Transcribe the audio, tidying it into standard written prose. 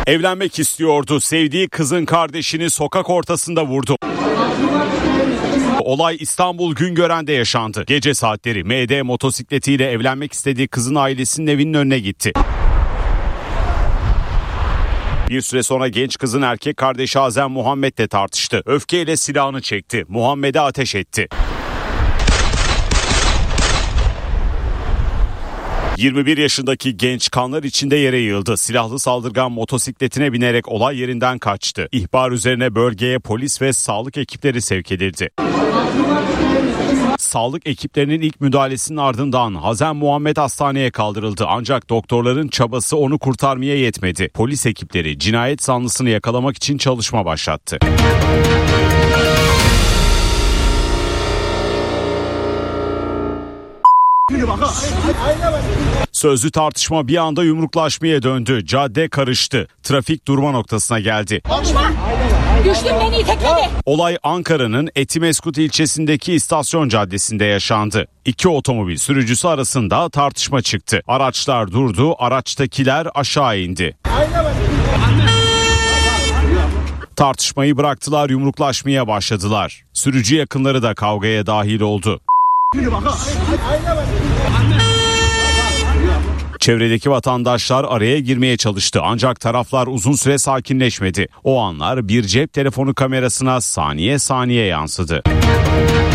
Evlenmek istiyordu. Sevdiği kızın kardeşini sokak ortasında vurdu. Olay İstanbul Güngören'de yaşandı. Gece saatleri MD motosikletiyle evlenmek istediği kızın ailesinin evinin önüne gitti. Bir süre sonra genç kızın erkek kardeşi Azem Muhammed'le tartıştı. Öfkeyle silahını çekti. Muhammed'e ateş etti. 21 yaşındaki genç kanlar içinde yere yığıldı. Silahlı saldırgan motosikletine binerek olay yerinden kaçtı. İhbar üzerine bölgeye polis ve sağlık ekipleri sevk edildi. Sağlık ekiplerinin ilk müdahalesinin ardından Azem Muhammed hastaneye kaldırıldı. Ancak doktorların çabası onu kurtarmaya yetmedi. Polis ekipleri cinayet zanlısını yakalamak için çalışma başlattı. Sözlü tartışma bir anda yumruklaşmaya döndü. Cadde karıştı. Trafik durma noktasına geldi. Düştüm, beni itekledi. Olay Ankara'nın Etimeskut ilçesindeki İstasyon Caddesi'nde yaşandı. İki otomobil sürücüsü arasında tartışma çıktı. Araçlar durdu, araçtakiler aşağı indi. Tartışmayı bıraktılar, yumruklaşmaya başladılar. Sürücü yakınları da kavgaya dahil oldu. Çevredeki vatandaşlar araya girmeye çalıştı ancak taraflar uzun süre sakinleşmedi. O anlar bir cep telefonu kamerasına saniye saniye yansıdı.